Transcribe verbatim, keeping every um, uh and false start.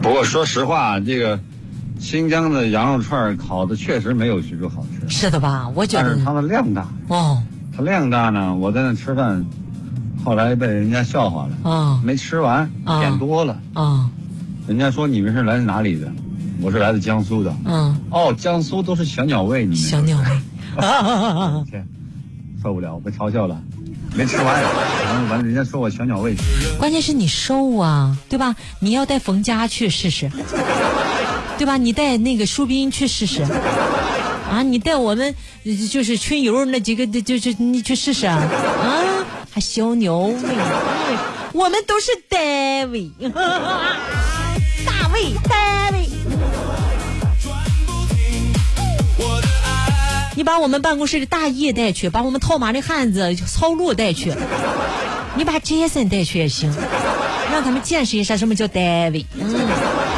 不过说实话，这个新疆的羊肉串烤的确实没有徐州好吃。 是的吧？我觉得。 但是它的量大。 哦。 它量大呢，我在那吃饭，后来被人家笑话了。 啊。 没吃完，点多了。 啊。 人家说你们是来自哪里的？我是来自江苏的。 嗯。 哦，江苏都是小鸟胃，你们。 小鸟胃。 天，受不了，我被嘲笑了。没吃完，然后完人家说我小鸟胃。 关键是你瘦啊，对吧？你要带冯家去试试，对吧？你带那个舒斌去试试，啊，你带我们就是春游那几个，就是你去试试啊，啊，还小鸟胃，我们都是单位，大胃单位。你把我们办公室的大叶带去，把我们套马的汉子操路带去，你把杰森带去也行，让他们见识一下什么叫单位。嗯。